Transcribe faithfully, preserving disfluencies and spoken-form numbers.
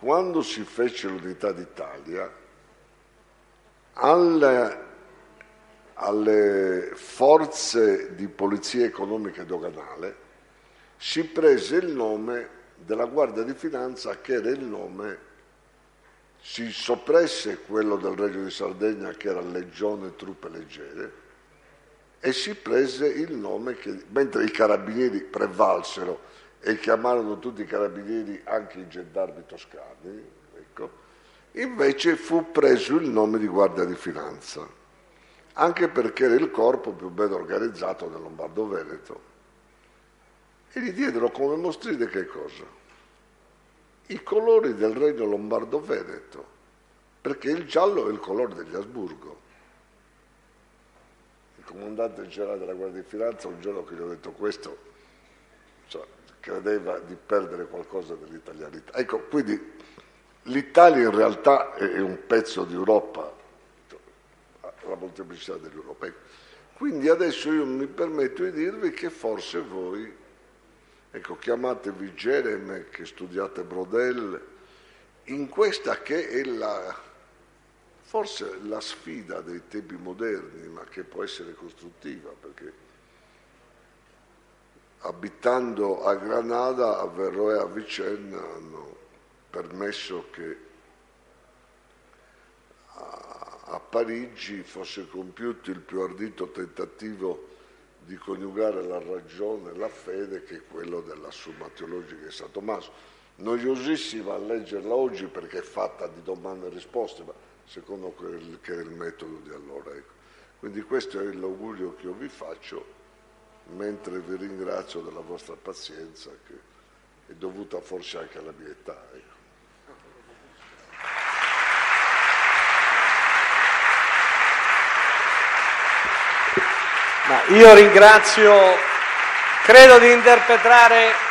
quando si fece l'Unità d'Italia, alle, alle forze di polizia economica e doganale si prese il nome della Guardia di Finanza, che era il nome, si soppresse quello del Regno di Sardegna, che era Legione Truppe Leggere, e si prese il nome che, mentre i carabinieri prevalsero e chiamarono tutti i carabinieri anche i gendarmi toscani, ecco, invece fu preso il nome di Guardia di Finanza, anche perché era il corpo più ben organizzato del Lombardo-Veneto. E gli diedero come mostrine che cosa? I colori del Regno Lombardo-Veneto, perché il giallo è il colore degli Asburgo. Il comandante generale della Guardia di Finanza, un giorno che gli ho detto questo, cioè, credeva di perdere qualcosa dell'italianità. Ecco, quindi l'Italia in realtà è un pezzo di Europa, la molteplicità dell'Europa. Ecco. Quindi adesso io mi permetto di dirvi che forse voi, ecco, chiamatevi Gereme, che studiate Brodel, in questa che è la, forse la sfida dei tempi moderni, ma che può essere costruttiva, perché abitando a Granada, a Verrò e a Vicenna hanno permesso che a, a Parigi fosse compiuto il più ardito tentativo di coniugare la ragione e la fede, che è quello della Summa Theologica di San Tommaso. Noiosissima a leggerla oggi perché è fatta di domande e risposte, ma secondo quel che è il metodo di allora. Ecco. Quindi questo è l'augurio che io vi faccio, mentre vi ringrazio della vostra pazienza, che è dovuta forse anche alla mia età. Ecco. Ma io ringrazio, credo di interpretare